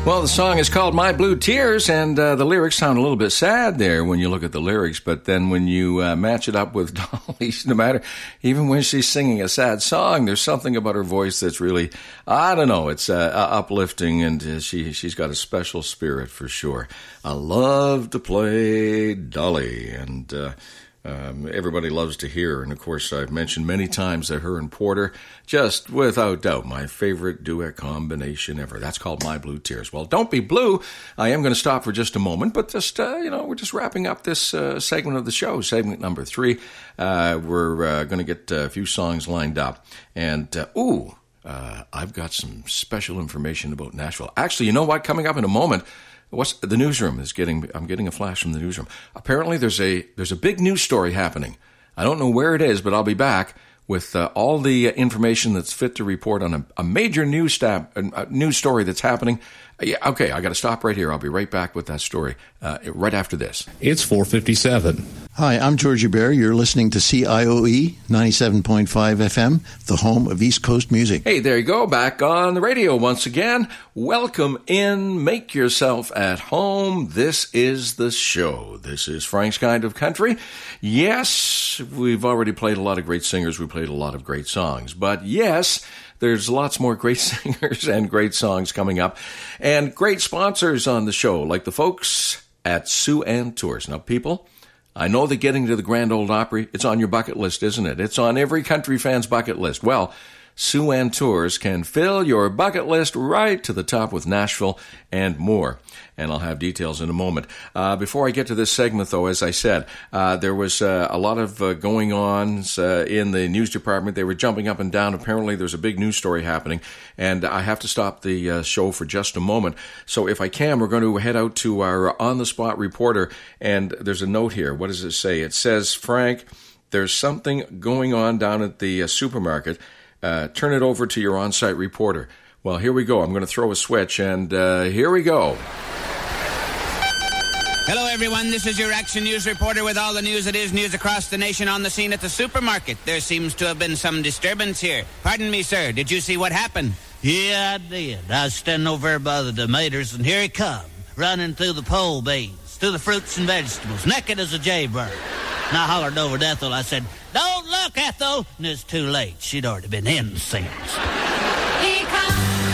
Well, the song is called My Blue Tears, and the lyrics sound a little bit sad there when you look at the lyrics, but then when you match it up with Dolly, no matter, even when she's singing a sad song, there's something about her voice that's really, I don't know, it's uplifting, and she's got a special spirit for sure. I love to play Dolly, and everybody loves to hear her. And of course, I've mentioned many times that her and Porter, just without doubt, my favorite duet combination ever. That's called My Blue Tears. Well, don't be blue. I am going to stop for just a moment, but just, we're just wrapping up this segment of the show, segment number 3. We're going to get a few songs lined up. And, I've got some special information about Nashville. Actually, you know what? Coming up in a moment, what's the newsroom is getting? I'm getting a flash from the newsroom. Apparently, there's a big news story happening. I don't know where it is, but I'll be back with all the information that's fit to report on a major news story that's happening. Okay, I got to stop right here. I'll be right back with that story right after this. It's 4:57. Hi, I'm George Hubert. You're listening to CIOE 97.5 FM, the home of East Coast music. Hey, there you go. Back on the radio once again. Welcome in. Make yourself at home. This is the show. This is Frank's Kind of Country. Yes, we've already played a lot of great singers. We played a lot of great songs. But yes, there's lots more great singers and great songs coming up. And great sponsors on the show, like the folks at Sue-Ann Tours. Now, people, I know that getting to the Grand Ole Opry, it's on your bucket list, isn't it? It's on every country fan's bucket list. Well, Sue-Ann Tours can fill your bucket list right to the top with Nashville and more. And I'll have details in a moment. Before I get to this segment, though, as I said, there was a lot of going on in the news department. They were jumping up and down. Apparently, there's a big news story happening, and I have to stop the show for just a moment. So if I can, we're going to head out to our on-the-spot reporter, and there's a note here. What does it say? It says, Frank, there's something going on down at the supermarket. Turn it over to your on-site reporter. Well, here we go. I'm going to throw a switch, and here we go. Hello, everyone. This is your Action News reporter with all the news that is news across the nation on the scene at the supermarket. There seems to have been some disturbance here. Pardon me, sir. Did you see what happened? Yeah, I did. I was standing over there by the tomatoes, and here he come, running through the pole beans, through the fruits and vegetables, naked as a jaybird. And I hollered over to Ethel. I said, "Don't look, Ethel!" And it's too late. She'd already been in since.